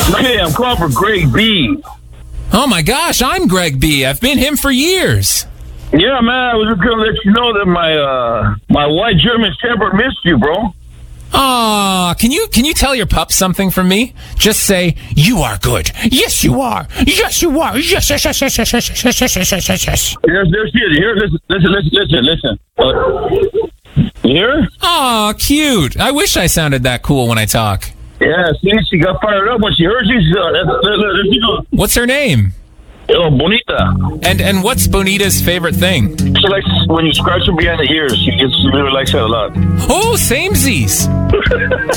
Okay, I'm calling for Greg B. Oh my gosh, I'm Greg B. I've been him for years. Yeah, man, I was just gonna let you know that my white German Shepherd missed you, bro. Aw, can you tell your pup something from me? Just say, you are good. Yes, you are. Yes, you are. Yes, yes, yes, yes, yes, yes, yes, yes, yes, yes, yes, yes. There's shit. Here, listen. You hear? Aw, cute. I wish I sounded that cool when I talk. Yeah, see, she got fired up when she heard you. What's her name? Oh, Bonita. And what's Bonita's favorite thing? She likes when you scratch her behind the ears. She really likes that a lot. Oh, samesies.